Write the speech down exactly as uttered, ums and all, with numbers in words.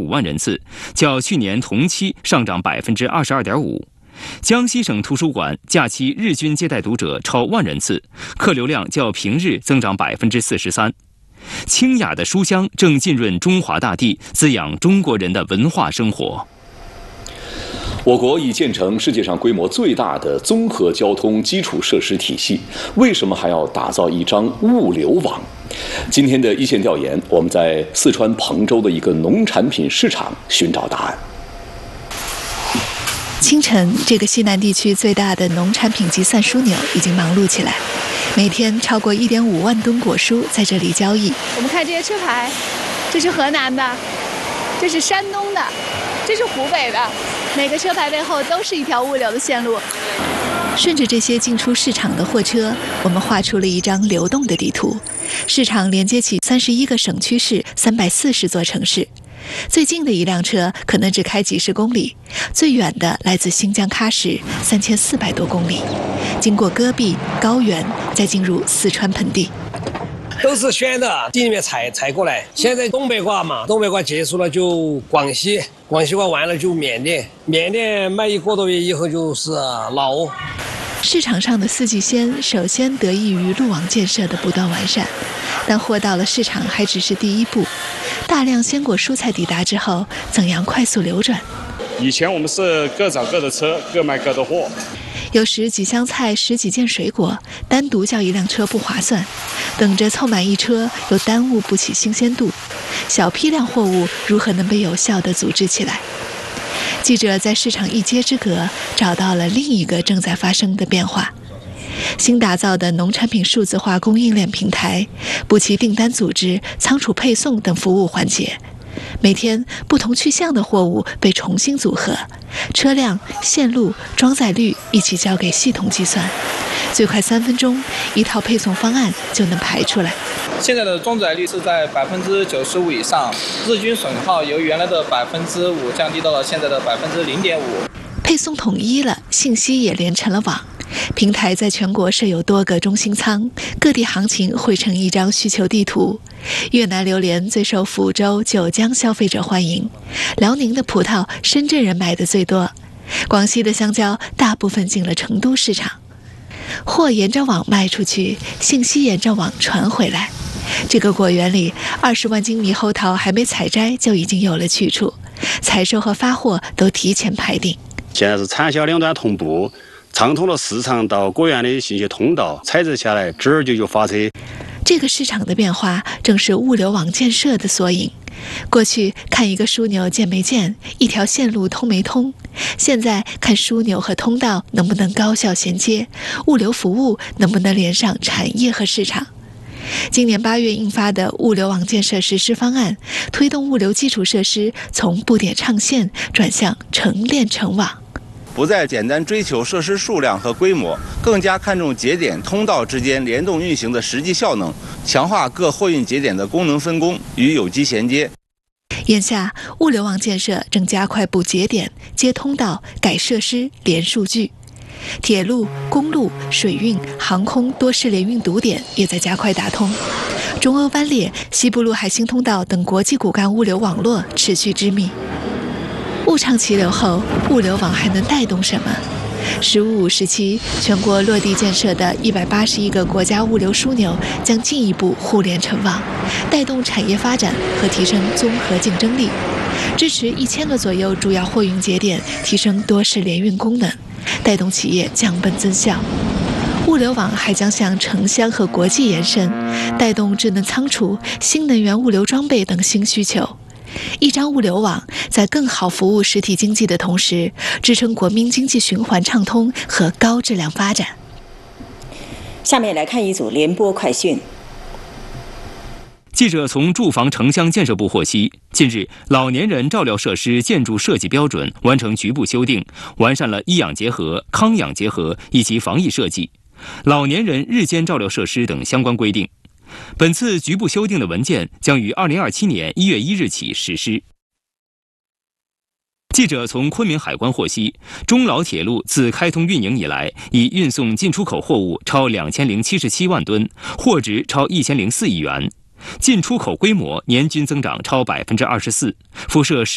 五万人次，较去年同期上涨百分之二十二点五。江西省图书馆假期日均接待读者超万人次，客流量较平日增长百分之四十三。清雅的书香正浸润中华大地，滋养中国人的文化生活。 我国已建成世界上规模最大的综合交通基础设施体系，为什么还要打造一张物流网？今天的一线调研，我们在四川彭州的一个农产品市场寻找答案。 清晨，这个西南地区最大的农产品集散枢纽已经忙碌起来，每天超过 一点五万吨果蔬在这里交易。 我们看这些车牌，这是河南的，这是山东的，这是湖北的，每个车牌背后都是一条物流的线路。 顺着这些进出市场的货车，我们画出了一张流动的地图。市场连接起三十一个省区市、三百四十座城市。最近的一辆车可能只开几十公里，最远的来自新疆喀什，三千四百多公里，经过戈壁、高原，再进入四川盆地。 都是选的地里面采采过来。现在东北瓜嘛，东北瓜结束了就广西，广西瓜完了就缅甸，缅甸卖一个多月以后就是老挝。 市场上的四季鲜首先得益于路网建设的不断完善，但货到了市场还只是第一步。大量鲜果蔬菜抵达之后，怎样快速流转？ 以前我们是各找各的车，各卖各的货。 有时几箱菜、十几件水果，单独叫一辆车不划算，等着凑满一车又耽误不起新鲜度。小批量货物如何能被有效地组织起来？记者在市场一街之隔找到了另一个正在发生的变化。新打造的农产品数字化供应链平台，补齐订单组织、仓储配送等服务环节。每天不同去向的货物被重新组合，车辆、线路、装载率一起交给系统计算，最快三分钟，一套配送方案就能排出来。 现在的装载率是在百分之九十五以上，日均损耗由原来的百分之五降低到了现在的百分之零点五。 配送统一了，信息也连成了网。平台在全国设有多个中心仓，各地行情汇成一张需求地图。越南榴莲最受福州、九江消费者欢迎，辽宁的葡萄深圳人买的最多，广西的香蕉大部分进了成都市场。货沿着网卖出去，信息沿着网传回来。这个果园里，二十万斤猕猴桃还没采摘就已经有了去处，采收和发货都提前排定。 现在是产销两端同步，畅通了市场到果园的信息通道，采摘下来直儿就就发车。 这个市场的变化正是物流网建设的缩影。过去看一个枢纽建没建，一条线路通没通，现在看枢纽和通道能不能高效衔接，物流服务能不能连上产业和市场。今年八月印发的物流网建设实施方案，推动物流基础设施从布点唱线转向成链成网， 不再简单追求设施数量和规模，更加看重节点通道之间联动运行的实际效能，强化各货运节点的功能分工与有机衔接。 眼下，物流网建设正加快补节点、接通道、改设施、连数据。铁路、公路、水运、航空多式联运堵点也在加快打通。中欧班列、西部陆海新通道等国际骨干物流网络持续织密。物畅其流后，物流网还能带动什么？十五五时期，全国落地建设的一百八十一个国家物流枢纽将进一步互联成网，带动产业发展和提升综合竞争力，支持一千个左右主要货运节点提升多式联运功能，带动企业降本增效。物流网还将向城乡和国际延伸，带动智能仓储、新能源物流装备等新需求。一张物流网在更好服务实体经济的同时，支撑国民经济循环畅通和高质量发展。 下面来看一组联播快讯。 记者从住房城乡建设部获悉，近日老年人照料设施建筑设计标准完成局部修订，完善了医养结合、康养结合以及防疫设计、老年人日间照料设施等相关规定。本次局部修订的文件将于二零二七年一月一日起实施。记者从昆明海关获悉，中老铁路自开通运营以来，已运送进出口货物超两千零七十七万吨，货值超一千零四亿元，进出口规模年均增长超百分之二十四，辐射